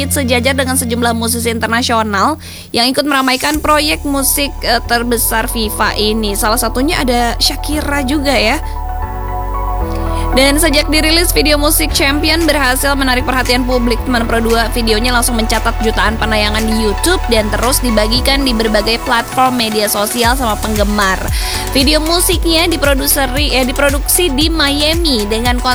sejajar dengan sejumlah musisi internasional yang ikut meramaikan proyek musik terbesar FIFA ini. Salah satunya ada Shakira juga ya. Dan sejak dirilis, video musik Champion berhasil menarik perhatian publik. Teman Pro 2 videonya langsung mencatat jutaan penayangan di YouTube dan terus dibagikan di berbagai platform media sosial sama penggemar. Video musiknya diproduksi di Miami dengan